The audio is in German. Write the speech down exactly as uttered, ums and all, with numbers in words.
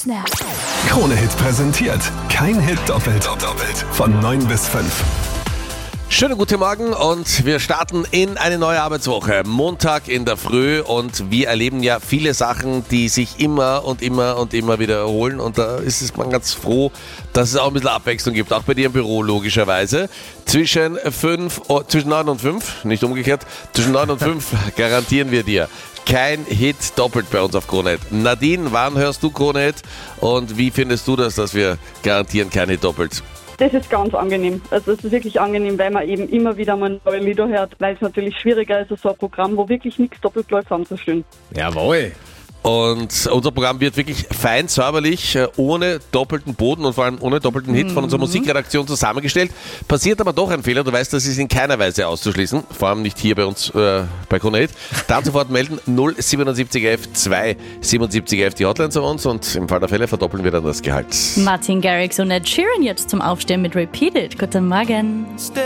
Snap. Krone-Hit präsentiert. Kein Hit doppelt. Doppelt. Von neun bis fünf. Schönen guten Morgen und wir starten in eine neue Arbeitswoche. Montag in der Früh und wir erleben ja viele Sachen, die sich immer und immer und immer wiederholen und da ist es man ganz froh, dass es auch ein bisschen Abwechslung gibt, auch bei dir im Büro logischerweise. Zwischen fünf, oh, zwischen neun und fünf, nicht umgekehrt, zwischen neun und fünf garantieren wir dir kein Hit doppelt bei uns auf Krone-Hit. Nadine, wann hörst du Krone-Hit und wie findest du das, dass wir garantieren kein Hit doppelt? Das ist ganz angenehm. Also es ist wirklich angenehm, weil man eben immer wieder mal neue Lieder hört, weil es natürlich schwieriger ist, so ein Programm, wo wirklich nichts doppelt läuft, anzustellen. Jawohl. Und unser Programm wird wirklich fein säuberlich, ohne doppelten Boden und vor allem ohne doppelten Hit von unserer Musikredaktion zusammengestellt. Passiert aber doch ein Fehler, du weißt, das ist in keiner Weise auszuschließen, vor allem nicht hier bei uns äh, bei Krone-Hit. Dann sofort melden null siebenundsiebzig elf zwei siebenundsiebzig elf die Hotline zu uns und im Fall der Fälle verdoppeln wir dann das Gehalt. Martin Garrix und Ed Sheeran jetzt zum Aufstehen mit Repeat It. Guten Morgen.